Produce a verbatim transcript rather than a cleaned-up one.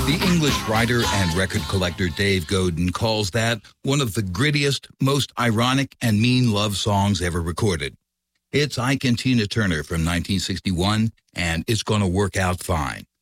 The English writer and record collector Dave Godin calls that one of the grittiest, most ironic and mean love songs ever recorded. It's Ike and Tina Turner from nineteen sixty-one, and It's Gonna Work Out Fine.